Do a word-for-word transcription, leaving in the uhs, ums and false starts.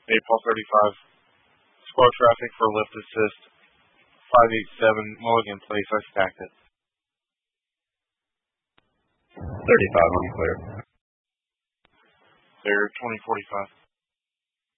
April thirty-five. Squad traffic for lift assist. five eighty-seven Mulligan Place. I stacked it. thirty-five on clear. Clear twenty forty-five.